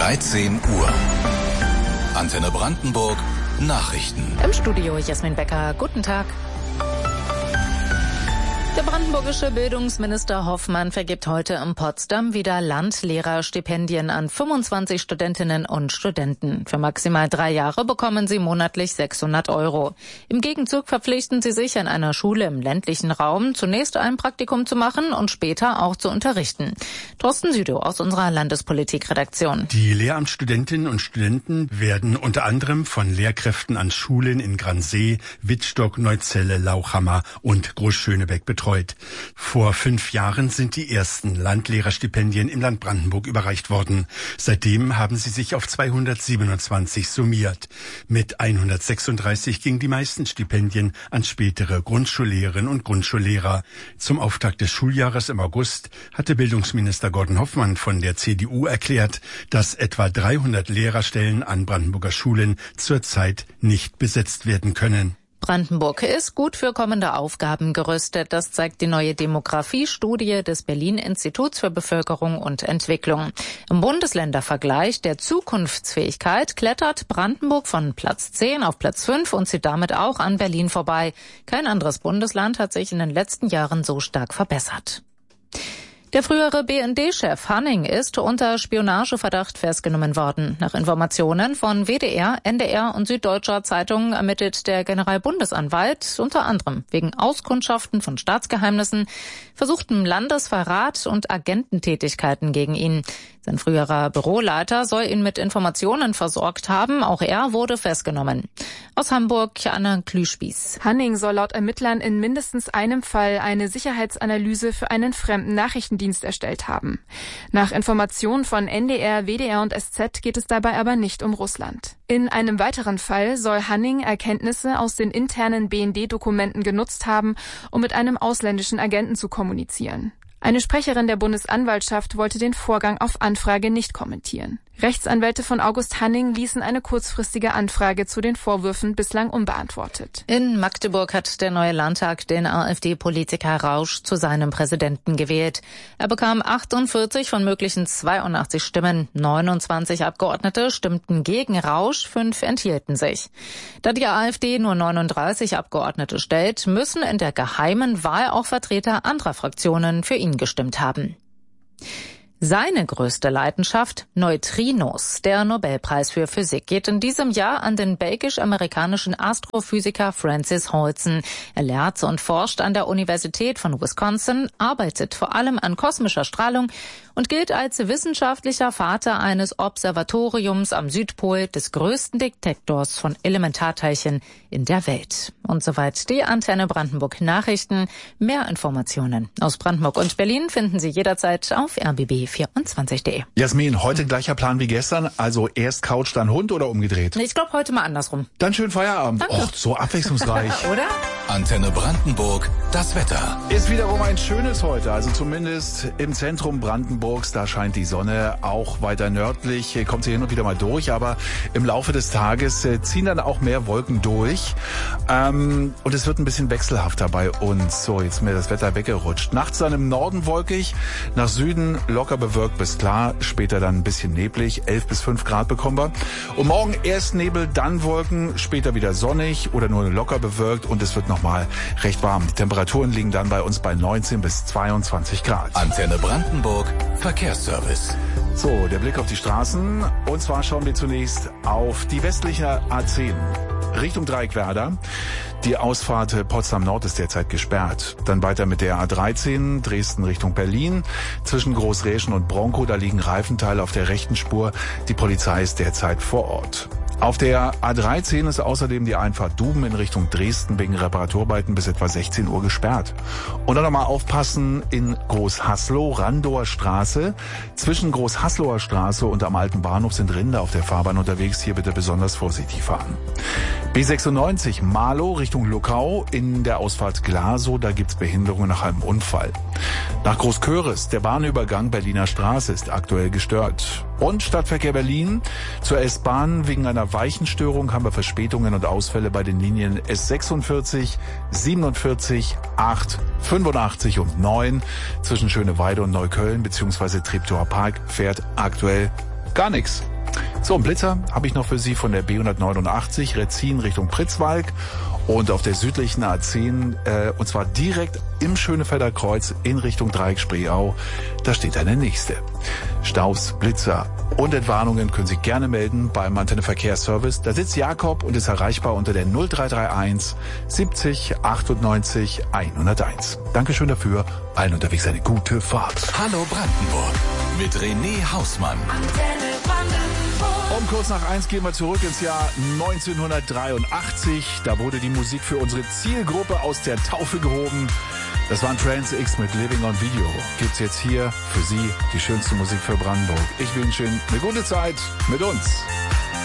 13 Uhr. Antenne Brandenburg Nachrichten. Im Studio Jasmin Becker. Guten Tag. Der brandenburgische Bildungsminister Hoffmann vergibt heute in Potsdam wieder Landlehrerstipendien an 25 Studentinnen und Studenten. Für maximal 3 Jahre bekommen sie monatlich 600 €. Im Gegenzug verpflichten sie sich, an einer Schule im ländlichen Raum zunächst ein Praktikum zu machen und später auch zu unterrichten. Thorsten Südow aus unserer Landespolitikredaktion. Die Lehramtsstudentinnen und Studenten werden unter anderem von Lehrkräften an Schulen in Gransee, Wittstock, Neuzelle, Lauchhammer und Großschönebeck betreut. Vor 5 Jahren sind die ersten Landlehrerstipendien im Land Brandenburg überreicht worden. Seitdem haben sie sich auf 227 summiert. Mit 136 gingen die meisten Stipendien an spätere Grundschullehrerinnen und Grundschullehrer. Zum Auftakt des Schuljahres im August hatte Bildungsminister Gordon Hoffmann von der CDU erklärt, dass etwa 300 Lehrerstellen an Brandenburger Schulen zurzeit nicht besetzt werden können. Brandenburg ist gut für kommende Aufgaben gerüstet. Das zeigt die neue Demografiestudie des Berlin-Instituts für Bevölkerung und Entwicklung. Im Bundesländervergleich der Zukunftsfähigkeit klettert Brandenburg von Platz 10 auf Platz 5 und zieht damit auch an Berlin vorbei. Kein anderes Bundesland hat sich in den letzten Jahren so stark verbessert. Der frühere BND-Chef Hanning ist unter Spionageverdacht festgenommen worden. Nach Informationen von WDR, NDR und Süddeutscher Zeitung ermittelt der Generalbundesanwalt unter anderem wegen Auskundschaften von Staatsgeheimnissen, versuchtem Landesverrat und Agententätigkeiten gegen ihn. Sein früherer Büroleiter soll ihn mit Informationen versorgt haben. Auch er wurde festgenommen. Aus Hamburg, Anna Klüspieß. Hanning soll laut Ermittlern in mindestens einem Fall eine Sicherheitsanalyse für einen fremden Nachrichtendienst erstellt haben. Nach Informationen von NDR, WDR und SZ geht es dabei aber nicht um Russland. In einem weiteren Fall soll Hanning Erkenntnisse aus den internen BND-Dokumenten genutzt haben, um mit einem ausländischen Agenten zu kommunizieren. Eine Sprecherin der Bundesanwaltschaft wollte den Vorgang auf Anfrage nicht kommentieren. Rechtsanwälte von August Hanning ließen eine kurzfristige Anfrage zu den Vorwürfen bislang unbeantwortet. In Magdeburg hat der neue Landtag den AfD-Politiker Rausch zu seinem Präsidenten gewählt. Er bekam 48 von möglichen 82 Stimmen. 29 Abgeordnete stimmten gegen Rausch, 5 enthielten sich. Da die AfD nur 39 Abgeordnete stellt, müssen in der geheimen Wahl auch Vertreter anderer Fraktionen für ihn gestimmt haben. Seine größte Leidenschaft, Neutrinos. Der Nobelpreis für Physik geht in diesem Jahr an den belgisch-amerikanischen Astrophysiker Francis Holson. Er lehrt und forscht an der Universität von Wisconsin, arbeitet vor allem an kosmischer Strahlung und gilt als wissenschaftlicher Vater eines Observatoriums am Südpol, des größten Detektors von Elementarteilchen in der Welt. Und soweit die Antenne Brandenburg Nachrichten. Mehr Informationen aus Brandenburg und Berlin finden Sie jederzeit auf rbb24.de. Jasmin, heute gleicher Plan wie gestern, also erst Couch, dann Hund oder umgedreht? Ich glaube heute mal andersrum. Dann schönen Feierabend. Danke. Och, so abwechslungsreich. Oder? Antenne Brandenburg, das Wetter. Ist wiederum ein schönes heute, also zumindest im Zentrum Brandenburgs, da scheint die Sonne, auch weiter nördlich kommt sie hin und wieder mal durch, aber im Laufe des Tages ziehen dann auch mehr Wolken durch und es wird ein bisschen wechselhafter bei uns. So, jetzt ist mir das Wetter weggerutscht. Nachts dann im Norden wolkig, nach Süden locker bewölkt bis klar, später dann ein bisschen neblig, 11 bis 5 Grad bekommen wir. Und morgen erst Nebel, dann Wolken, später wieder sonnig oder nur locker bewölkt und es wird nochmal recht warm. Die Temperaturen liegen dann bei uns bei 19 bis 22 Grad. Antenne Brandenburg, Verkehrsservice. So, der Blick auf die Straßen. Und zwar schauen wir zunächst auf die westliche A10 Richtung Dreieckwerder. Die Ausfahrt Potsdam Nord ist derzeit gesperrt. Dann weiter mit der A13 Dresden Richtung Berlin. Zwischen Großräschen und Bronkow, da liegen Reifenteile auf der rechten Spur. Die Polizei ist derzeit vor Ort. Auf der A13 ist außerdem die Einfahrt Duben in Richtung Dresden wegen Reparaturarbeiten bis etwa 16 Uhr gesperrt. Und dann nochmal aufpassen in Großhaslow, Randower Straße. Zwischen Großhaslower Straße und am alten Bahnhof sind Rinder auf der Fahrbahn unterwegs. Hier bitte besonders vorsichtig fahren. B96 Marlow Richtung Luckau in der Ausfahrt Glasow, da gibt's Behinderungen nach einem Unfall. Nach Großköris, der Bahnübergang Berliner Straße ist aktuell gestört. Und Stadtverkehr Berlin zur S-Bahn wegen einer Weichenstörung haben wir Verspätungen und Ausfälle bei den Linien S46, 47, 8, 85 und 9 zwischen Schöneweide und Neukölln bzw. Treptower Park fährt aktuell gar nichts. So, ein Blitzer habe ich noch für Sie von der B189 Retzin Richtung Pritzwalk und auf der südlichen A10, und zwar direkt im Schönefelder Kreuz in Richtung Dreieck-Spreeau. Da steht eine nächste. Staus, Blitzer und Entwarnungen können Sie gerne melden beim Antenne Verkehrsservice. Da sitzt Jakob und ist erreichbar unter der 0331 70 98 101. Dankeschön dafür. Allen unterwegs eine gute Fahrt. Hallo Brandenburg mit René Hausmann. Antenne Brandenburg. Um kurz nach 1 gehen wir zurück ins Jahr 1983. Da wurde die Musik für unsere Zielgruppe aus der Taufe gehoben. Das waren Trans X mit Living on Video. Gibt's jetzt hier für Sie die schönste Musik für Brandenburg. Ich wünsche Ihnen eine gute Zeit mit uns.